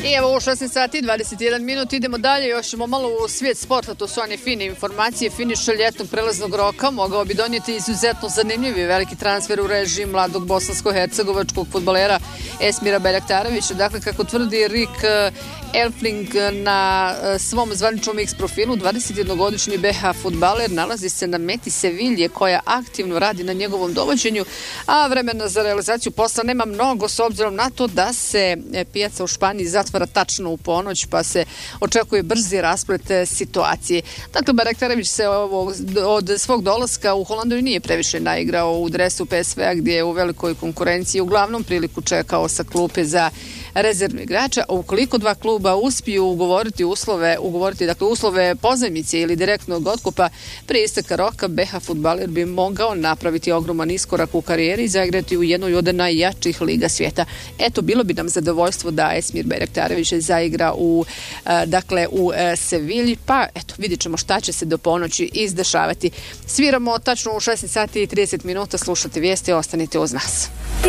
I evo u 16 sati i 21 minut idemo dalje, još ćemo malo u svijet sporta, to su one fine informacije. Finiš ljetnog prelaznog roka mogao bi donijeti izuzetno zanimljivi veliki transfer u režiji mladog bosansko-hercegovačkog fudbalera Esmira Bajraktarevića. Dakle, kako tvrdi Rick Elfling na svom zvaničnom X profilu, 21-godišnji BH fudbaler nalazi se na meti Sevilje koja aktivno radi na njegovom dovođenju, a vremena za realizaciju posla nema mnogo s obzirom na to da se pijaca u Španiji zatvara tačno u ponoć, pa se očekuje brzi rasplet situacije. Dakle, Bajraktarević se od svog dolaska u Holandu nije previše naigrao u dresu PSV-a gdje je u velikoj konkurenciji uglavnom priliku čekao sa klupe za rezervnog igrača. Ukoliko dva kluba uspiju ugovoriti uslove pozajmice ili direktnog otkupa prije isteka roka, BH fudbaler bi mogao napraviti ogroman iskorak u karijeri i zaigrati u jednoj od najjačih liga svijeta. Eto, bilo bi nam zadovoljstvo da Esmir Bajraktarević zaigra u Sevilji, pa eto, vidjet ćemo šta će se do ponoći izdešavati. Sviramo tačno u 16 sati i 30 minuta, slušate vijesti, ostanite uz nas.